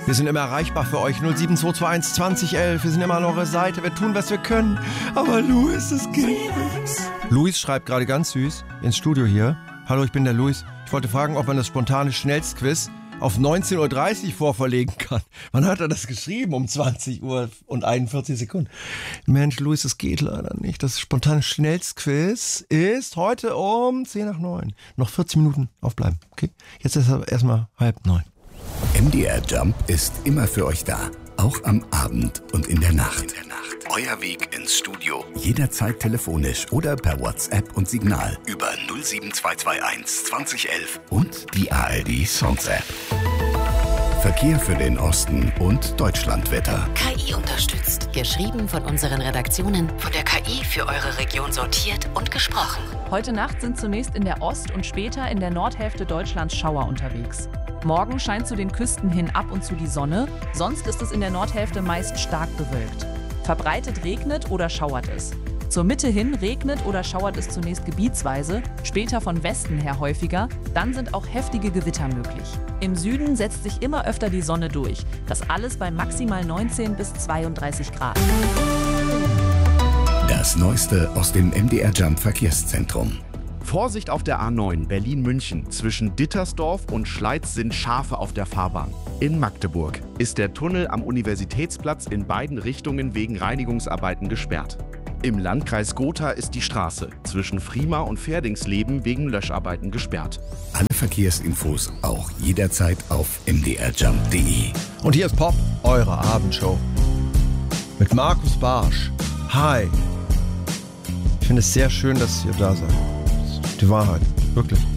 Wir sind immer erreichbar für euch. 07221 2011. Wir sind immer an eurer Seite. Wir tun, was wir können. Aber Luis, das geht nicht. Luis schreibt gerade ganz süß ins Studio hier. Hallo, ich bin der Luis. Ich wollte fragen, ob man das spontane Schnellstquiz auf 19.30 Uhr vorverlegen kann. Wann hat er das geschrieben? Um 20 Uhr und 41 Sekunden. Mensch, Luis, das geht leider nicht. Das spontane Schnellstquiz ist heute um 10 nach 9. Noch 40 Minuten aufbleiben. Okay? Jetzt ist es erstmal 8:30. MDR Jump ist immer für euch da. Auch am Abend und in der Nacht. Euer Weg ins Studio. Jederzeit telefonisch oder per WhatsApp und Signal über 07221 2011 und die ARD Songs App. Verkehr für den Osten und Deutschlandwetter. KI unterstützt. Geschrieben von unseren Redaktionen. Von der KI für eure Region sortiert und gesprochen. Heute Nacht sind zunächst in der Ost- und später in der Nordhälfte Deutschlands Schauer unterwegs. Morgen scheint zu den Küsten hin ab und zu die Sonne. Sonst ist es in der Nordhälfte meist stark bewölkt. Verbreitet regnet oder schauert es. Zur Mitte hin regnet oder schauert es zunächst gebietsweise, später von Westen her häufiger, dann sind auch heftige Gewitter möglich. Im Süden setzt sich immer öfter die Sonne durch. Das alles bei maximal 19 bis 32 Grad. Das Neueste aus dem MDR Jump Verkehrszentrum. Vorsicht auf der A9 Berlin-München. Zwischen Dittersdorf und Schleiz sind Schafe auf der Fahrbahn. In Magdeburg ist der Tunnel am Universitätsplatz in beiden Richtungen wegen Reinigungsarbeiten gesperrt. Im Landkreis Gotha ist die Straße zwischen Frima und Färdingsleben wegen Löscharbeiten gesperrt. Alle Verkehrsinfos auch jederzeit auf mdrjump.de. Und hier ist Pop, eure Abendshow. Mit Markus Barsch. Hi. Ich finde es sehr schön, dass ihr da seid. Die Wahrheit, wirklich.